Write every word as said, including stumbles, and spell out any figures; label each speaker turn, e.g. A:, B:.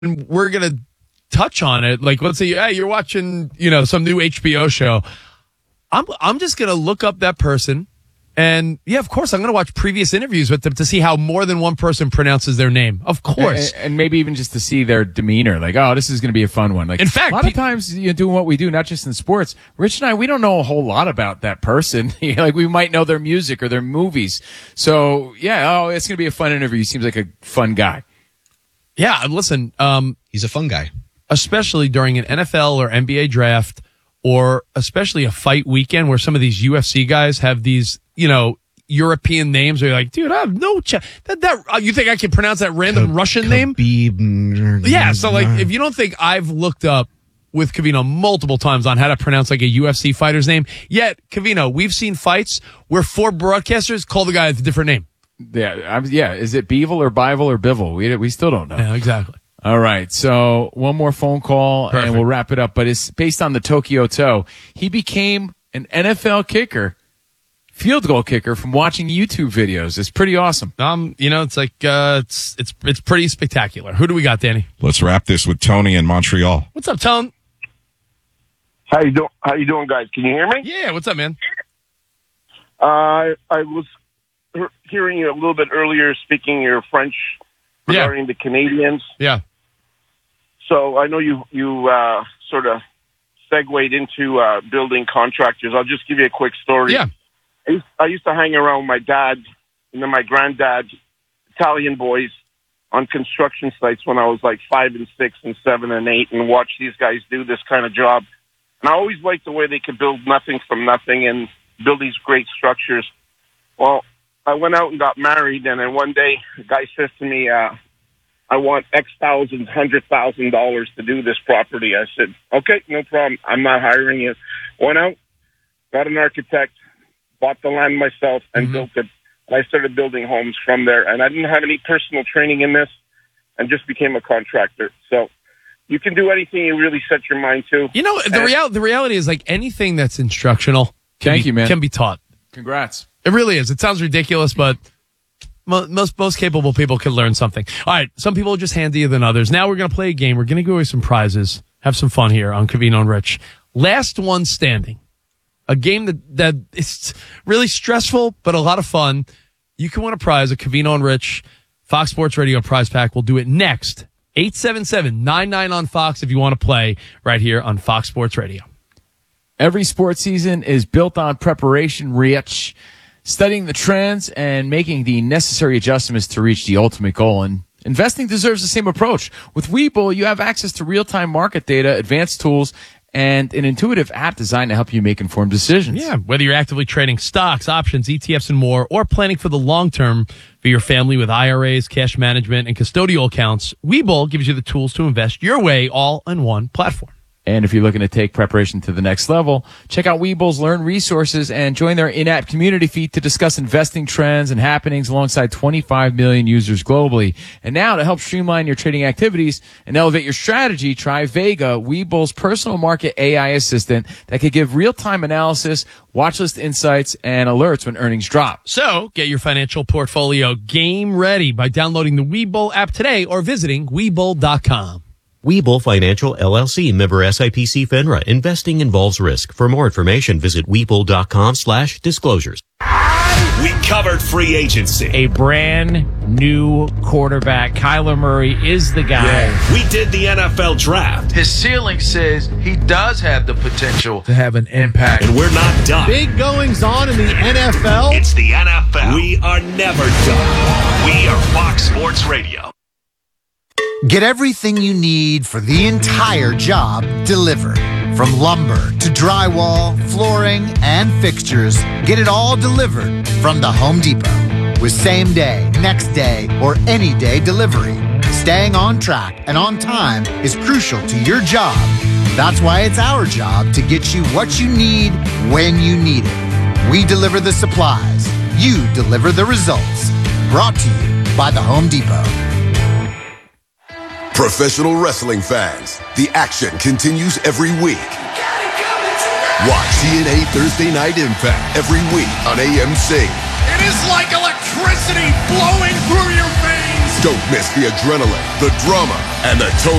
A: we're going to touch on it. Like, let's say, hey, you're watching, you know, some new H B O show. I'm I'm just going to look up that person. And, yeah, of course, I'm going to watch previous interviews with them to see how more than one person pronounces their name. Of course.
B: And, and maybe even just to see their demeanor. Like, oh, this is going to be a fun one. Like,
A: in fact,
B: a lot of times, you know, doing what we do, not just in sports, Rich and I, we don't know a whole lot about that person. Like, we might know their music or their movies. So, yeah, oh, it's going to be a fun interview. He seems like a fun guy.
A: Yeah, listen. Um,
C: He's a fun guy.
A: Especially during an N F L or N B A draft, or especially a fight weekend where some of these U F C guys have these, you know, European names. Where you're like, dude, I have no chance. That, that, uh, you think I can pronounce that random
C: K-
A: Russian
C: Khabib.
A: name? Yeah, so like, if you don't think I've looked up with Covino multiple times on how to pronounce like a U F C fighter's name, yet, Covino, we've seen fights where four broadcasters call the guy with a different name.
B: Yeah, I'm, yeah. Is it Bevel or Bivel or Bivel? We we still don't know.
A: Yeah, exactly.
B: All right, so one more phone call, Perfect. And we'll wrap it up. But it's based on the Tokyo Toe. He became an N F L kicker, field goal kicker, from watching YouTube videos. It's pretty awesome.
A: Um, you know, it's like uh, it's it's it's pretty spectacular. Who do we got, Danny?
D: Let's wrap this with Tony in Montreal.
A: What's up, Tone?
E: How you doing? How you doing, guys? Can you hear me?
A: Yeah. What's up, man?
E: Uh, I was he- hearing you a little bit earlier speaking your French regarding
A: yeah.
E: the Canadians.
A: Yeah.
E: So I know you you uh, sort of segued into uh, building contractors. I'll just give you a quick story.
A: Yeah.
E: I used, I used to hang around with my dad and then my granddad, Italian boys, on construction sites when I was like five and six and seven and eight, and watch these guys do this kind of job. And I always liked the way they could build nothing from nothing and build these great structures. Well, I went out and got married, and then one day a guy says to me, uh, I want X thousand, hundred thousand dollars to do this property. I said, okay, no problem. I'm not hiring you. Went out, got an architect, bought the land myself, and mm-hmm. built it. And I started building homes from there. And I didn't have any personal training in this, and just became a contractor. So you can do anything you really set your mind to.
A: You know, the, real, the reality is, like, anything that's instructional can,
B: Thank
A: be,
B: you, man.
A: can be taught.
B: Congrats.
A: It really is. It sounds ridiculous, but most most capable people can learn something. All right, some people are just handier than others. Now we're going to play a game. We're going to give away some prizes. Have some fun here on Covino and Rich. Last one standing. A game that, that is really stressful, but a lot of fun. You can win a prize, a Covino and Rich Fox Sports Radio prize pack. We'll do it next. eight seven seven, nine nine on Fox if you want to play right here on Fox Sports Radio.
B: Every sports season is built on preparation, Rich. Studying the trends and making the necessary adjustments to reach the ultimate goal. And investing deserves the same approach. With Webull, you have access to real-time market data, advanced tools, and an intuitive app designed to help you make informed decisions.
A: Yeah, whether you're actively trading stocks, options, E T Fs, and more, or planning for the long term for your family with I R As, cash management, and custodial accounts, Webull gives you the tools to invest your way all in one platform.
B: And if you're looking to take preparation to the next level, check out Webull's Learn resources and join their in-app community feed to discuss investing trends and happenings alongside twenty-five million users globally. And now to help streamline your trading activities and elevate your strategy, try Vega, Webull's personal market A I assistant that could give real-time analysis, watch list insights, and alerts when earnings drop.
A: So get your financial portfolio game ready by downloading the Webull app today or visiting Webull dot com.
F: Webull Financial, L L C, member S I P C FINRA. Investing involves risk. For more information, visit Webull dot com slash disclosures.
G: We covered free agency.
H: A brand new quarterback. Kyler Murray is the guy.
G: Yeah. We did the N F L draft.
I: His ceiling says he does have the potential to have an impact.
G: And we're not done.
J: Big goings on in the N F L.
G: It's the N F L. We are never done. We are Fox Sports Radio.
K: Get everything you need for the entire job delivered. From lumber to drywall, flooring, and fixtures, get it all delivered from the Home Depot. With same day, next day, or any day delivery, staying on track and on time is crucial to your job. That's why it's our job to get you what you need when you need it. We deliver the supplies. You deliver the results. Brought to you by the Home Depot.
L: Professional wrestling fans, the action continues every week. Watch T N A Thursday Night Impact every week on A M C.
M: It is like electricity flowing through your veins.
L: Don't miss the adrenaline, the drama, and the Tony